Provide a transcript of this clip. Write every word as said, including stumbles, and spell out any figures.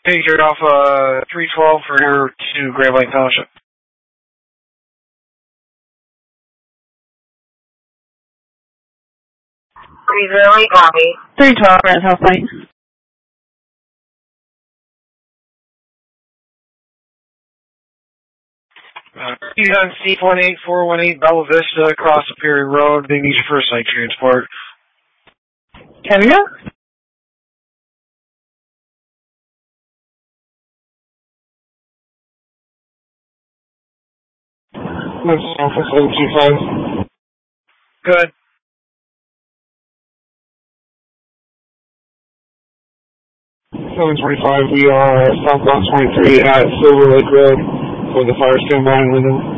Pager Alpha three twelve for here to Grand Lake Township. three zero eight, copy. three twelve, Red House Light. Uh, he's on C one eight four one eight Bella Vista across Superior Road. They need your first site transport. Kenya? That's Alpha seven two five. Good. seven twenty-five, we are southbound twenty-three at Silver Lake Road for the fire standby in Linden.